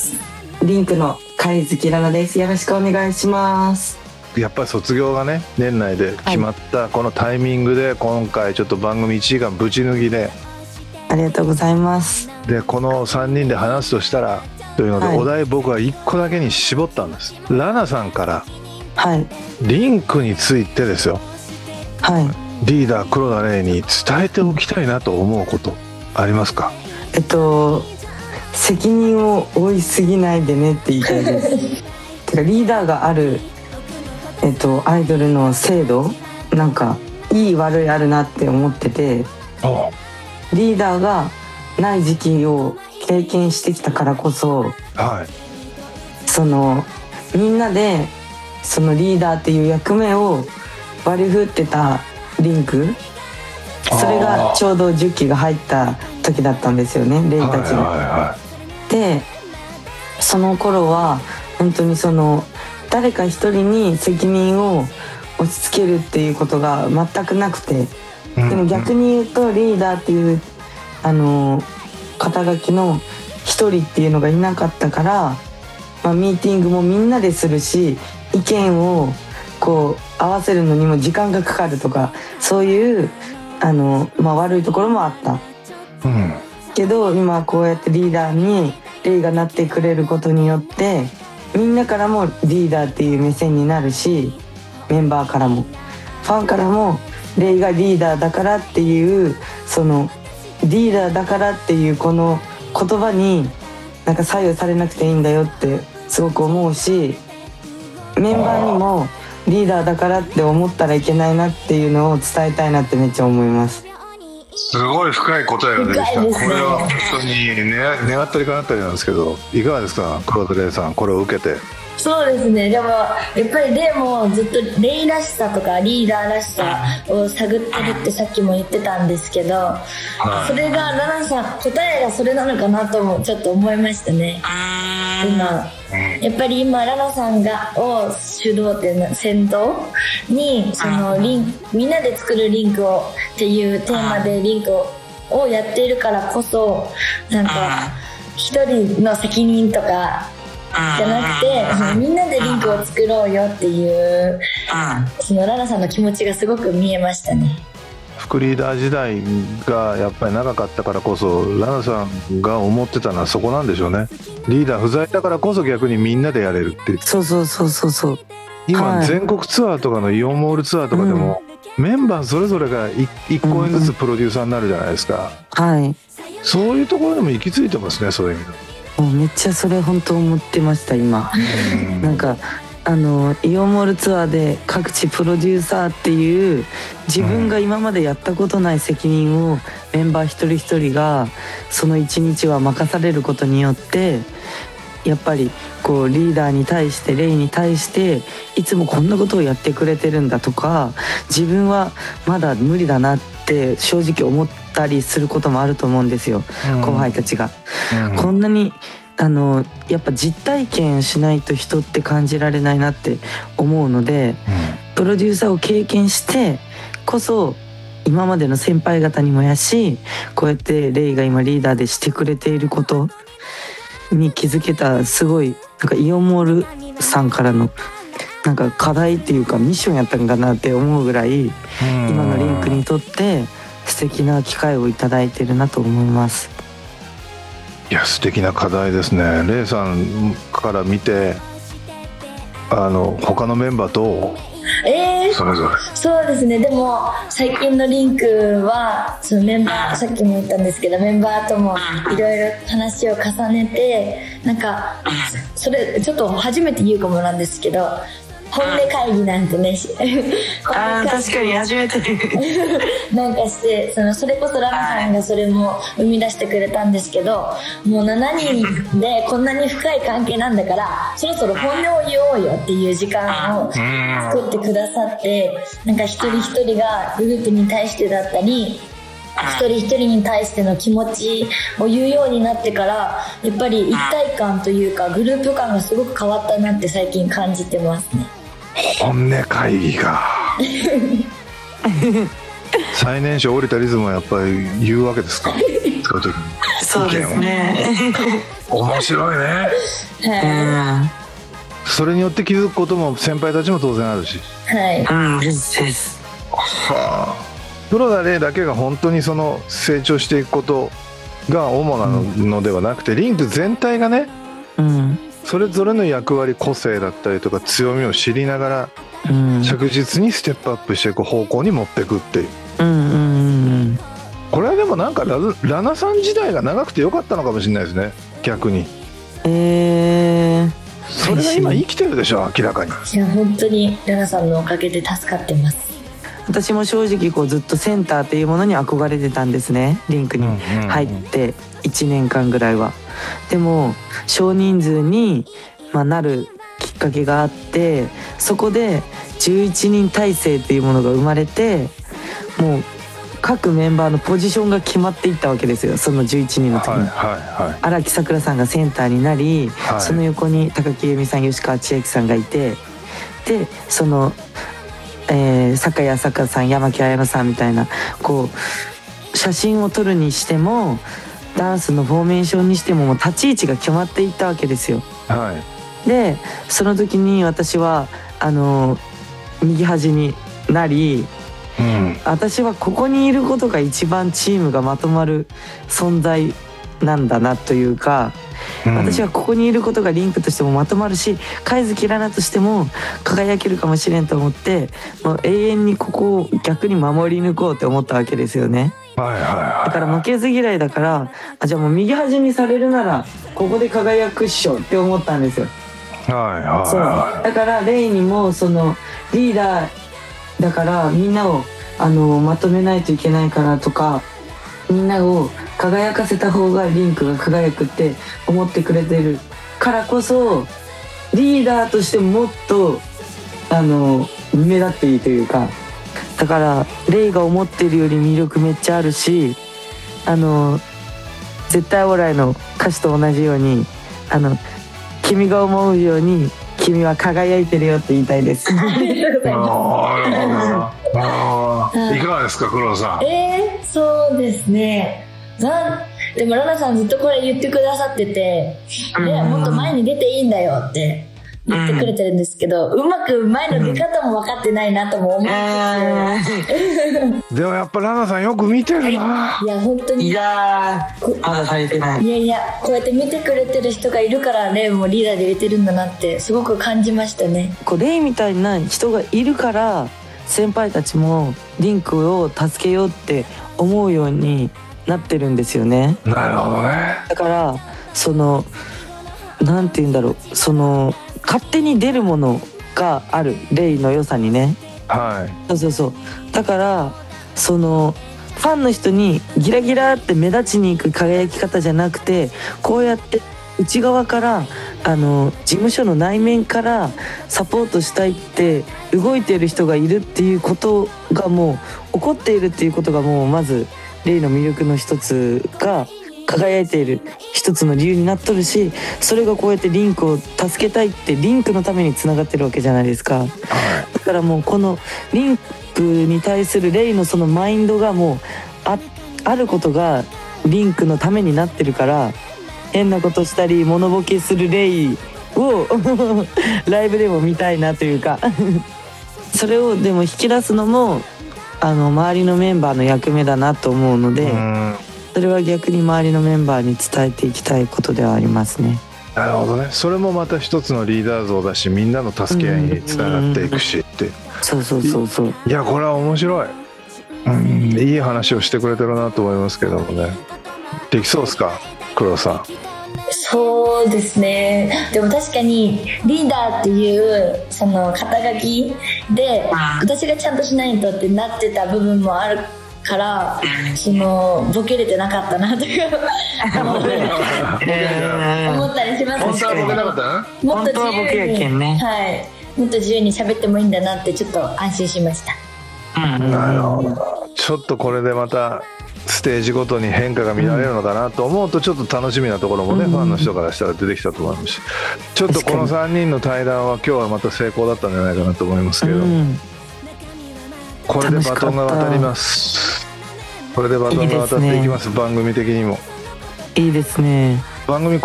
リンクの貝月ラナです。よろしくお願いします。 やっぱり卒業がね年内で決まったこのタイミングで、今回ちょっと番組1時間ぶち抜きで、 ありがとうございます。 でこの3人で話すとしたらというので、お題僕は1個だけに絞ったんです。ラナさんからリンクについてですよ、リーダー黒田レイに伝えておきたいなと思うことありますか？ 責任を負いすぎないでねって言いたいですてかリーダーがある、アイドルの制度、なんかいい悪いあるなって思ってて、リーダーがない時期を経験してきたからこそ、そのみんなでそのリーダーっていう役目を割り振ってたリンク、それがちょうど10期が入った時だったんですよね、レイたちが。でその頃は本当にその誰か一人に責任を押し付けるっていうことが全くなくて、でも逆に言うとリーダーっていう肩書きの一人っていうのがいなかったから、ミーティングもみんなでするし、意見をこう合わせるのにも時間がかかるとか、そういう悪いところもあった、けど今こうやってリーダーにレイがなってくれることによって、みんなからもリーダーっていう目線になるし、メンバーからもファンからもレイがリーダーだからっていう、そのリーダーだからっていうこの言葉になんか左右されなくていいんだよってすごく思うし、メンバーにもリーダーだからって思ったらいけないなっていうのを伝えたいなってめっちゃ思います。 すごい深い答えが出てきた。これは本当に願ったり叶ったりなんですけど、いかがですか黒田レイさん、これを受けて。 そうですね、でもやっぱりレイもずっとレイらしさとかリーダーらしさを探ってるってさっきも言ってたんですけど、それがラナさん答えがそれなのかなともちょっと思いましたね。やっぱり今ラナさんを主導って先導にそのみんなで作るリンクをっていうテーマでリンクをやっているからこそ、なんか一人の責任とかじゃなくて、そのみんなでリンクを作ろうよっていうそのラナさんの気持ちがすごく見えましたね。 副リーダー時代がやっぱり長かったからこそ、ラナさんが思ってたのはそこなんでしょうね。リーダー不在だからこそ逆にみんなでやれるっていう。 そう今、全国ツアーとかのイオンモールツアーとかでも、メンバーそれぞれが1公演ずつプロデューサーになるじゃないですか。そういうところでも行き着いてますね、そういう意味で。 めっちゃそれ本当思ってました今なんかイオンモールツアーで各地プロデューサーっていう自分が今までやったことない責任をメンバー一人一人がその一日は任されることによって、やっぱりこうリーダーに対してレイに対していつもこんなことをやってくれてるんだとか、自分はまだ無理だなって正直思ったりすることもあると思うんですよ、後輩たちが。こんなにやっぱ実体験しないと人って感じられないなって思うので、プロデューサーを経験してこそ今までの先輩方にもやし、こうやってレイが今リーダーでしてくれていることに気づけた、すごいなんかイオンモールさんからのなんか課題っていうかミッションやったんかなって思うぐらい、今のリンクにとって素敵な機会をいただいてるなと思います。 いや素敵な課題ですね。レイさんから見て他のメンバーとそれぞれ。 そうですね、でも最近のリンクはそのメンバー、さっきも言ったんですけどメンバーともいろいろ話を重ねて、なんかそれちょっと初めて言うかもなんですけど、本音会議なんてね確かに初めてなんかしてそれこそラナさんがそれも生み出してくれたんですけど、もう7人でこんなに深い関係なんだからそろそろ本音を言おうよっていう時間を作ってくださって、なんか一人一人がグループに対してだったり一人一人に対しての気持ちを言うようになってから、やっぱり一体感というかグループ感がすごく変わったなって最近感じてますね。 本音会議が最年少降りたリズムはやっぱり言うわけですか使う時に。 そうですね。 面白いね。それによって気づくことも先輩たちも当然あるし。 はい。 です。 はあ。黒田レイだけが本当にその成長していくことが主なのではなくて、リンク全体がね、それぞれの役割、個性だったりとか強みを知りながら、着実にステップアップしていく方向に持っていくっていう。これはでもなんかラナさん時代が長くてよかったのかもしれないですね、逆に。それが今生きてるでしょ、明らかに。 いや本当にラナさんのおかげで助かってます。 私も正直こうずっとセンターっていうものに憧れてたんですね、リンクに入って1年間ぐらいは。でも少人数になるきっかけがあって、そこで11人体制というものが生まれて、もう各メンバーのポジションが決まっていったわけですよ、その11人の時に。荒木さくらさんがセンターになり、その横に高木由美さん、吉川千秋さんがいて、でその酒井朝香さん、山木彩乃さんみたいな、こう写真を撮るにしてもダンスのフォーメーションにしても、もう立ち位置が決まっていったわけですよ。でその時に私は右端になり、私はここにいることが一番チームがまとまる存在なんだなというか、私はここにいることがリンクとしてもまとまるし、貝月ラナとしても輝けるかもしれんと思って、もう永遠にここを逆に守り抜こうって思ったわけですよね。だから負けず嫌いだから、じゃあもう右端にされるならここで輝くっしょって思ったんですよ。そうだからレイにもそのリーダーだからみんなをまとめないといけないからとか、みんなを輝かせた方がリンクが輝くって思ってくれてるからこそ、リーダーとしてもっと目立っていいというか、だからレイが思ってるより魅力めっちゃあるし、絶対オーライの歌詞と同じように君が思うように君は輝いてるよって言いたいです。いかがですか黒田さん。 そうですね。でもラナさんずっとこれ言ってくださってて、もっと前に出ていいんだよって言ってくれてるんですけど、うまく前の出方も分かってないなとも思うんですよ。 でもやっぱラナさんよく見てるな。いや本当に。 まだ足りてない。 いやこうやって見てくれてる人がいるからレイもリーダーで入れてるんだなってすごく感じましたね。 こうレイみたいな人がいるから先輩たちもリンクを助けようって思うようになってるんですよね。 なるほどね。 だからなんて言うんだろう、勝手に出るものがあるレイの良さにね。そうだからファンの人にギラギラって目立ちに行く輝き方じゃなくて、こうやって内側から事務所の内面からサポートしたいって動いている人がいるっていうことが、もう起こっているっていうことが、もうまずレイの魅力の一つが輝いている一つの理由になっとるし、それがこうやってリンクを助けたいってリンクのためにつながってるわけじゃないですか。だからもうこのリンクに対するレイのそのマインドがもうあることがリンクのためになってるから、変なことしたりモノボケするレイをライブでも見たいなというかそれをでも引き出すのも周りのメンバーの役目だなと思うので、それは逆に周りのメンバーに伝えていきたいことではありますね。 なるほどね。それもまた一つのリーダー像だし、みんなの助け合いにつながっていくしって。 そう。 いやこれは面白い。いい話をしてくれてるなと思いますけどもね。できそうですか黒田さん。 そうですね。でも確かにリーダーっていうその肩書きで私がちゃんとしないとってなってた部分もあるからボケれてなかったなという思ったりします。 本当はボケなかったな。 もっと自由に、もっと自由に喋ってもいいんだなってちょっと安心しました。 なるほど。ちょっとこれでまたステージごとに変化が見られるのかなと思うと、ちょっと楽しみなところもね、ファンの人からしたら出てきたと思いますし、ちょっとこの3人の対談は今日はまた成功だったんじゃないかなと思いますけど、これでバトンが渡ります。これでバトンが渡っていきます。番組的にもいいですね。 番組